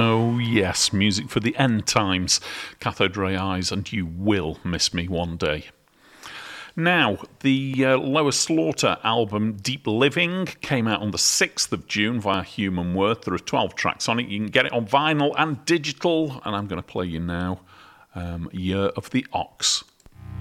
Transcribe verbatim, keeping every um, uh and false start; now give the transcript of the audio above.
Oh yes, music for the end times. Cathode Ray Eyes, and You Will Miss Me One Day. Now, the uh, Lower Slaughter album Deep Living came out on the sixth of June via Human Worth. There are twelve tracks on it. You can get it on vinyl and digital, and I'm going to play you now um, Year of the Ox.